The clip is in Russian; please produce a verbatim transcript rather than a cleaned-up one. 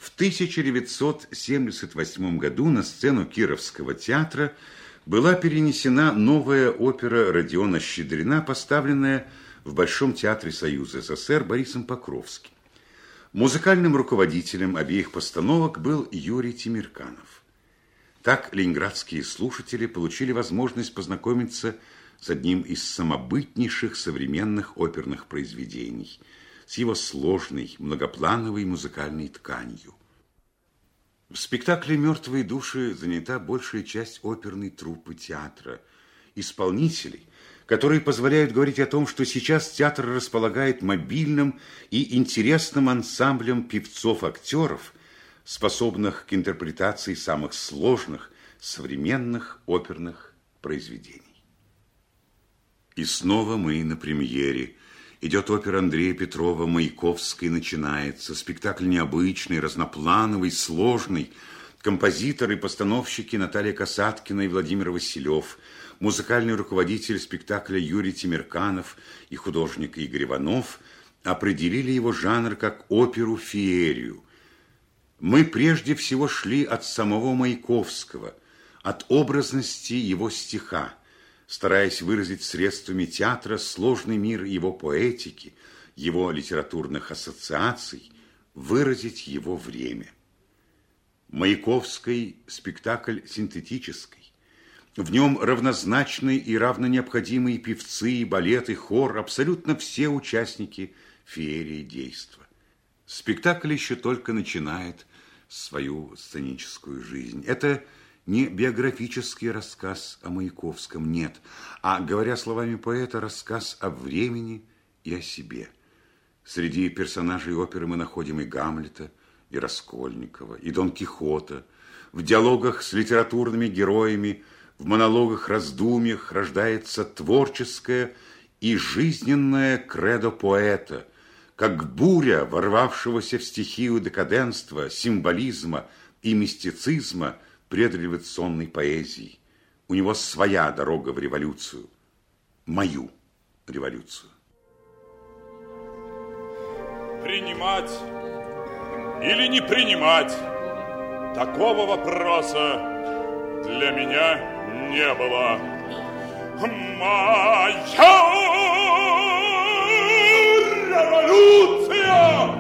В тысяча девятьсот семьдесят восьмом году на сцену Кировского театра была перенесена новая опера Родиона Щедрина, поставленная в Большом театре Союза СССР Борисом Покровским. Музыкальным руководителем обеих постановок был Юрий Темирканов. Так ленинградские слушатели получили возможность познакомиться с одним из самобытнейших современных оперных произведений, с его сложной, многоплановой музыкальной тканью. В спектакле «Мертвые души» занята большая часть оперной труппы театра, исполнителей, которые позволяют говорить о том, что сейчас театр располагает мобильным и интересным ансамблем певцов-актеров, способных к интерпретации самых сложных современных оперных произведений. И снова мы на премьере. Идет опера Андрея Петрова «Маяковский» начинается. Спектакль необычный, разноплановый, сложный. Композиторы и постановщики Наталья Касаткина и Владимир Василев, музыкальный руководитель спектакля Юрий Темирканов и художник Игорь Иванов определили его жанр как оперу-феерию. Мы прежде всего шли от самого Маяковского, от образности его стиха, стараясь выразить средствами театра сложный мир его поэтики, его литературных ассоциаций, выразить его время. Маяковский спектакль синтетический. В нем равнозначны и равно необходимые певцы, балет и хор, абсолютно все участники феерии действа. Спектакль еще только начинает свою сценическую жизнь. Это не биографический рассказ о Маяковском, нет, а, говоря словами поэта, рассказ о времени и о себе. Среди персонажей оперы мы находим и Гамлета, и Раскольникова, и Дон Кихота. В диалогах с литературными героями, в монологах, раздумьях рождается творческое и жизненное кредо поэта, как буря, ворвавшегося в стихию декаденства, символизма и мистицизма, предреволюционной поэзии. У него своя дорога в революцию, мою революцию. Принимать или не принимать, такого вопроса для меня не было. Моя революция!